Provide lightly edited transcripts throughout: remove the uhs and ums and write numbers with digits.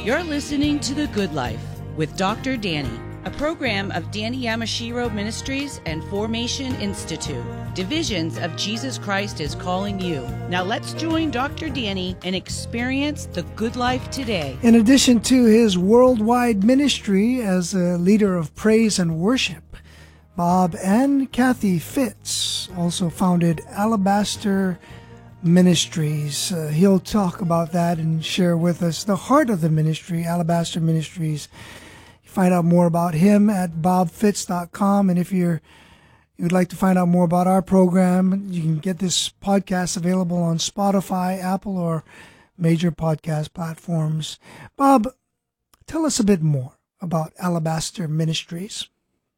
You're listening to The Good Life with Dr. Danny, a program of Danny Yamashiro Ministries and Formation Institute. Divisions of Jesus Christ is calling you. Now let's join Dr. Danny and experience the good life today. In addition to his worldwide ministry as a leader of praise and worship, Bob and Kathy Fitts also founded Alabaster Ministries. He'll talk about that and share with us the heart of the ministry, Alabaster Ministries. Find out more about him at bobfitts.com. And if you'd like to find out more about our program, you can get this podcast available on Spotify, Apple, or major podcast platforms. Bob, tell us a bit more about Alabaster Ministries.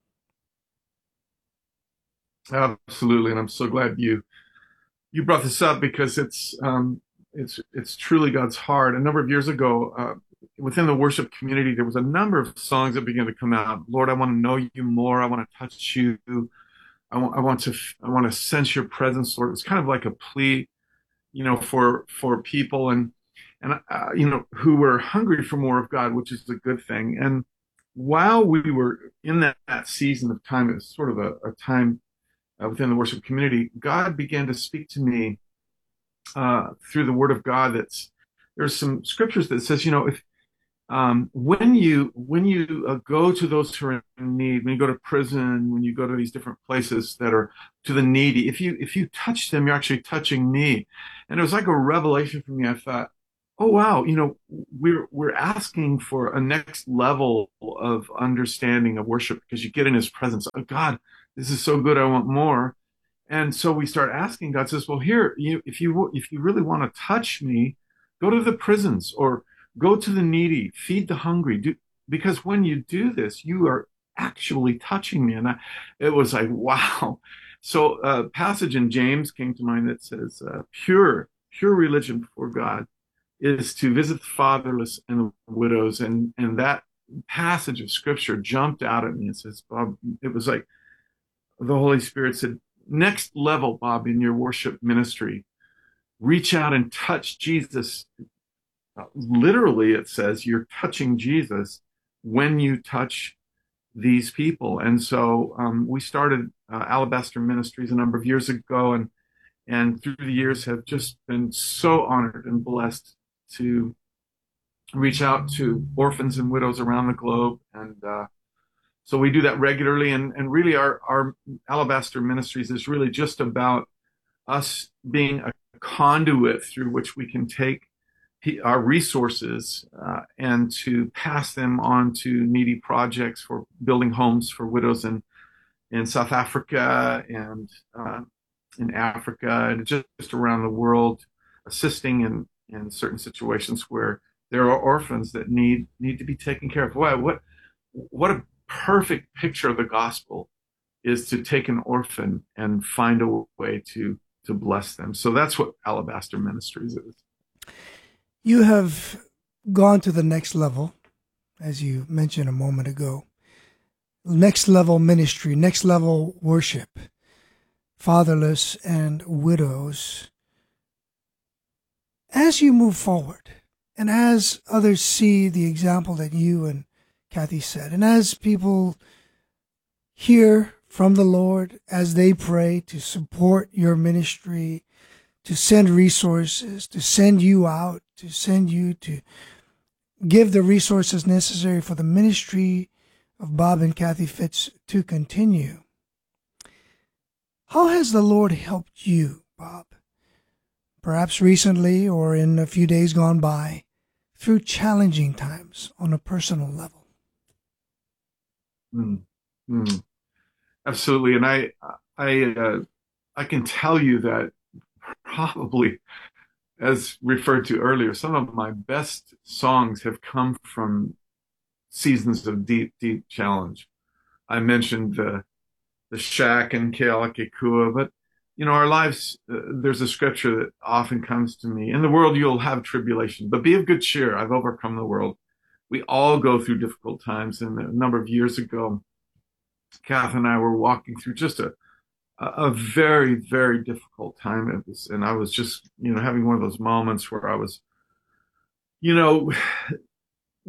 Absolutely, and I'm so glad you brought this up because it's truly God's heart. A number of years ago, within the worship community, there was a number of songs that began to come out. Lord, I want to know you more. I want to touch you. I want to sense your presence, Lord. It was kind of like a plea, for people and who were hungry for more of God, which is a good thing. And while we were in that season of time, it was sort of a time within the worship community, God began to speak to me through the Word of God. There's some scriptures that says, if when you go to those who are in need, when you go to prison, when you go to these different places that are to the needy, if you touch them, you're actually touching me. And it was like a revelation for me. I thought, oh wow, we're asking for a next level of understanding of worship because you get in His presence. Oh God, this is so good. I want more. And so we start asking. God says, well, here, if you really want to touch me, go to the prisons or go to the needy, feed the hungry. Because when you do this, you are actually touching me. And it was like, wow. So a passage in James came to mind that says, pure religion before God is to visit the fatherless and the widows. And that passage of scripture jumped out at me and says, Bob, it was like the Holy Spirit said, next level, Bob, in your worship ministry, reach out and touch Jesus. Literally, it says you're touching Jesus when you touch these people. And so we started Alabaster Ministries a number of years ago, and through the years have just been so honored and blessed to reach out to orphans and widows around the globe. And so we do that regularly. And really our Alabaster Ministries is really just about us being a conduit through which we can take our resources and to pass them on to needy projects for building homes for widows in South Africa and in Africa and just around the world, assisting in certain situations where there are orphans that need to be taken care of. What a perfect picture of the gospel is to take an orphan and find a way to bless them. So that's what Alabaster Ministries is. You have gone to the next level, as you mentioned a moment ago. Next level ministry, next level worship, fatherless and widows. As you move forward, and as others see the example that you and Kathy said, and as people hear from the Lord as they pray to support your ministry, to send resources, to send you out, to send you to give the resources necessary for the ministry of Bob and Kathy Fitts to continue. How has the Lord helped you, Bob, perhaps recently or in a few days gone by, through challenging times on a personal level? Absolutely. And I can tell you that probably, as referred to earlier, some of my best songs have come from seasons of deep, deep challenge. I mentioned the shack in Kealakekua, but our lives, there's a scripture that often comes to me. In the world, you'll have tribulation, but be of good cheer. I've overcome the world. We all go through difficult times. And a number of years ago, Kath and I were walking through just a very, very difficult time. And I was just, having one of those moments where I was,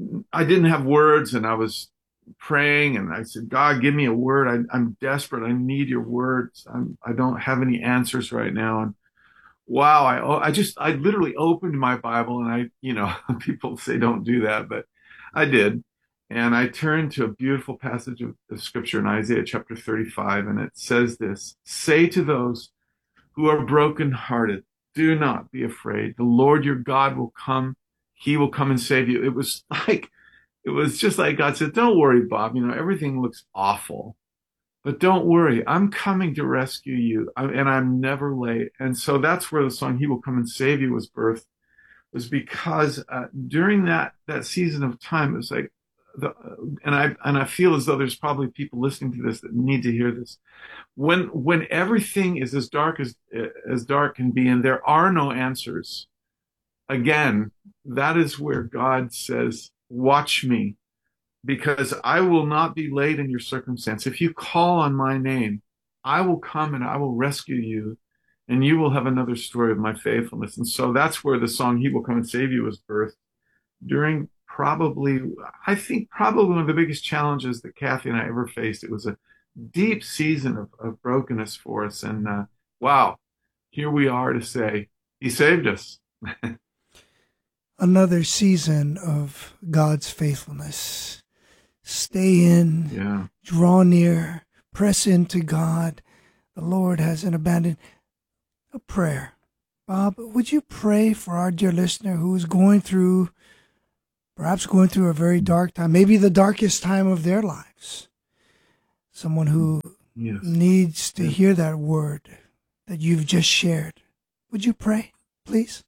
I didn't have words, and I was praying, and I said, God, give me a word. I'm desperate. I need your words. I don't have any answers right now. And wow, I literally opened my Bible, and people say don't do that, but I did. And I turned to a beautiful passage of scripture in Isaiah chapter 35, and it says this: say to those who are brokenhearted, do not be afraid. The Lord your God will come. He will come and save you. It was just like God said, don't worry, Bob. Everything looks awful, but don't worry. I'm coming to rescue you, and I'm never late. And so that's where the song He Will Come and Save You was birthed, was because during that season of time, it was like, and I feel as though there's probably people listening to this that need to hear this. When everything is as dark as dark can be, and there are no answers, again, that is where God says, watch me, because I will not be late in your circumstance. If you call on my name, I will come and I will rescue you, and you will have another story of my faithfulness. And so that's where the song He Will Come and Save You was birthed, during I think probably one of the biggest challenges that Kathy and I ever faced. It was a deep season of brokenness for us. And wow, here we are to say, He saved us. Another season of God's faithfulness. Stay in, draw near, press into God. The Lord hasn't abandoned. A prayer. Bob, would you pray for our dear listener who is perhaps going through a very dark time, maybe the darkest time of their lives? Someone who needs to hear that word that you've just shared. Would you pray, please?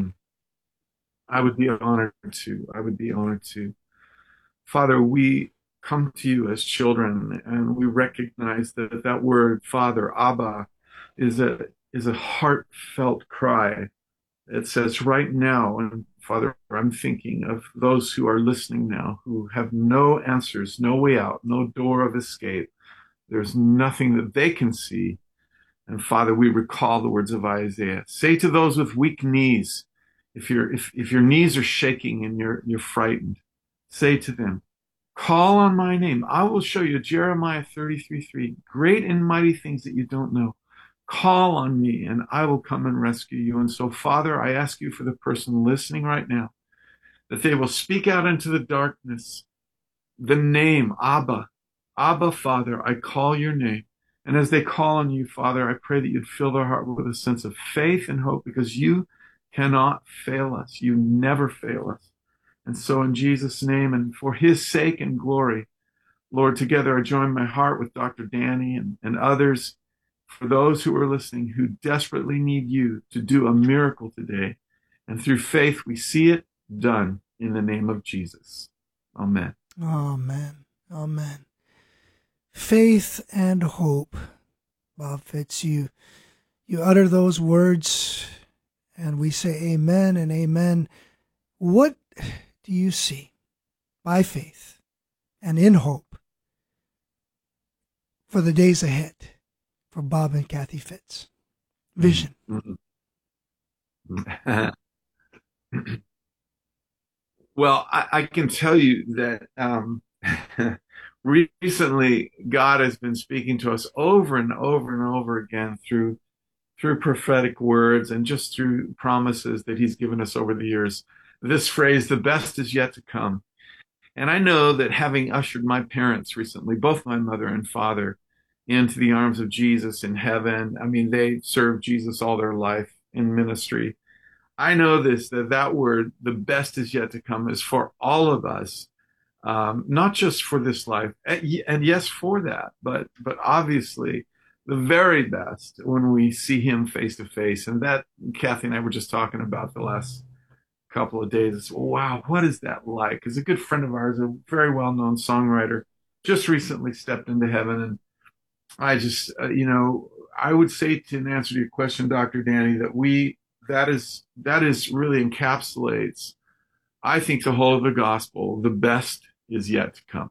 I would be honored to. Father, we come to you as children, and we recognize that word, Father, Abba, is a heartfelt cry. It says right now, and Father, I'm thinking of those who are listening now who have no answers, no way out, no door of escape. There's nothing that they can see. And Father, we recall the words of Isaiah. Say to those with weak knees, if your knees are shaking and you're frightened, say to them, call on my name. I will show you, Jeremiah 33:3, great and mighty things that you don't know. Call on me and I will come and rescue you. And so, Father, I ask you for the person listening right now, that they will speak out into the darkness the name, Abba. Abba, Father, I call your name. And as they call on you, Father, I pray that you'd fill their heart with a sense of faith and hope, because you cannot fail us. You never fail us. And so in Jesus' name and for his sake and glory, Lord, together I join my heart with Dr. Danny and others for those who are listening who desperately need you to do a miracle today. And through faith, we see it done in the name of Jesus. Amen. Amen. Amen. Faith and hope. Bob Fitz, you utter those words and we say amen and amen. What do you see by faith and in hope for the days ahead for Bob and Kathy Fitz? Vision. Well, I can tell you that recently God has been speaking to us over and over and over again through prophetic words and just through promises that he's given us over the years. This phrase, the best is yet to come. And I know that having ushered my parents recently, both my mother and father, into the arms of Jesus in heaven, I mean, they served Jesus all their life in ministry. I know that word, the best is yet to come, is for all of us, not just for this life, and yes, for that, but obviously the very best when we see him face to face. And that Kathy and I were just talking about the last couple of days. It's, wow, what is that like? Because a good friend of ours, a very well-known songwriter, just recently stepped into heaven. And I just, I would say, in answer to your question, Dr. Danny, that is really encapsulates, I think, the whole of the gospel. The best is yet to come.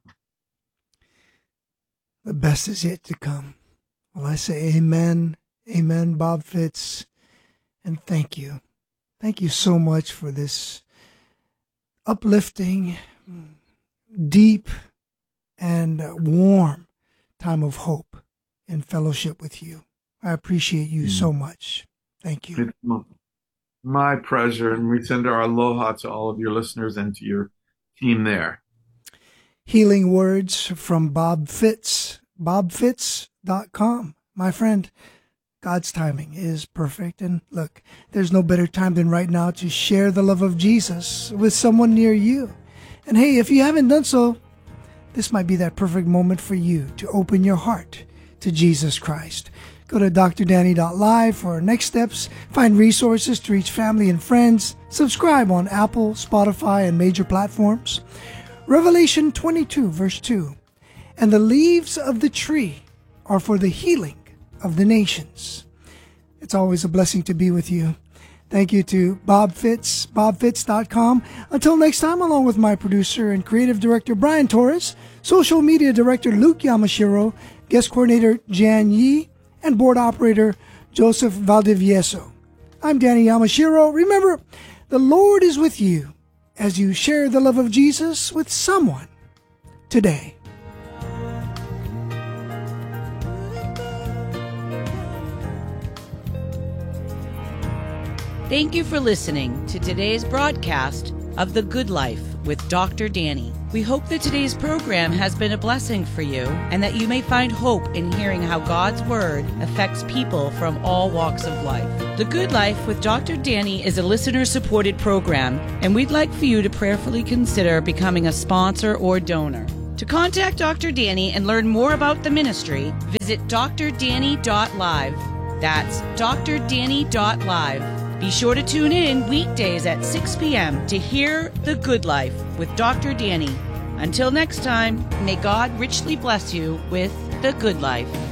The best is yet to come. Well, I say amen. Amen, Bob Fitz. And thank you. Thank you so much for this uplifting, deep and warm time of hope and fellowship with you. I appreciate you so much. Thank you. It's my pleasure, and we send our aloha to all of your listeners and to your team there. Healing words from Bob Fitz, bobfitz.com. My friend, God's timing is perfect. And look, there's no better time than right now to share the love of Jesus with someone near you. And hey, if you haven't done so, this might be that perfect moment for you to open your heart to Jesus Christ. Go to drdanny.live for next steps, find resources to reach family and friends, subscribe on Apple, Spotify, and major platforms. Revelation 22, verse 2, and the leaves of the tree are for the healing of the nations. It's always a blessing to be with you. Thank you to Bob Fitz, bobfitz.com. Until next time, along with my producer and creative director, Brian Torres, social media director, Luke Yamashiro, guest coordinator, Jan Yi, and board operator, Joseph Valdivieso. I'm Danny Yamashiro. Remember, the Lord is with you as you share the love of Jesus with someone today. Thank you for listening to today's broadcast of The Good Life with Dr. Danny. We hope that today's program has been a blessing for you and that you may find hope in hearing how God's Word affects people from all walks of life. The Good Life with Dr. Danny is a listener-supported program, and we'd like for you to prayerfully consider becoming a sponsor or donor. To contact Dr. Danny and learn more about the ministry, visit drdanny.live. That's drdanny.live. Be sure to tune in weekdays at 6 p.m. to hear The Good Life with Dr. Danny. Until next time, may God richly bless you with The Good Life.